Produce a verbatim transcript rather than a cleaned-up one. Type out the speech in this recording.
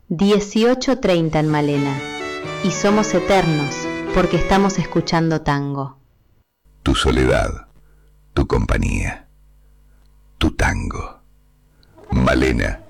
dieciocho treinta en Malena, y somos eternos porque estamos escuchando tango. Tu soledad, tu compañía, tu tango. Malena